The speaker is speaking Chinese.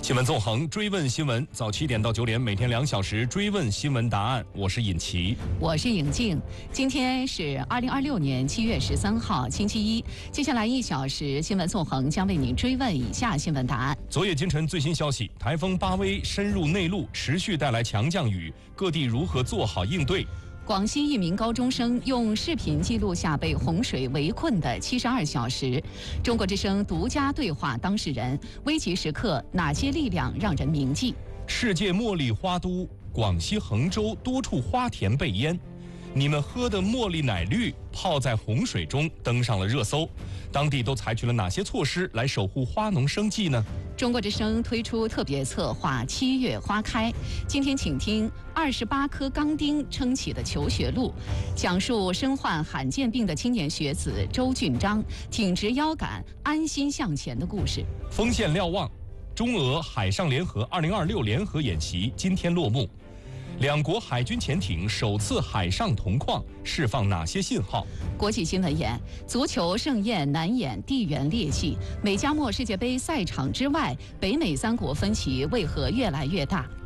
新闻纵横，追问新闻，早7点到9点，每天2小时追问新闻答案。我是尹奇， 我是尹静。今天是2026年7月13号，星期一。接下来1小时，新闻纵横将为您追问以下新闻答案。 昨夜今晨最新消息，台风巴威深入内陆，持续带来强降雨，各地如何做好应对？ 广西一名高中生用视频记录下被洪水围困的72小时。中国之声独家对话当事人，危急时刻哪些力量让人铭记？ 世界茉莉花都广西衡州多处花田被淹，你们喝的茉莉奶绿泡在洪水中登上了热搜，当地都采取了哪些措施来守护花农生计呢？ 中国之声推出特别策划7月花开，今天请听28颗钢钉撑起的求学路，讲述身患罕见病的青年学子周俊章挺直腰杆安心向前的故事。 锋线瞭望，中俄海上联合2026联合演习今天落幕，两国海军潜艇首次海上同框，释放哪些信号？ 国际新闻眼，足球盛宴难掩地缘裂隙，美加墨世界杯赛场之外，北美3国分歧为何越来越大？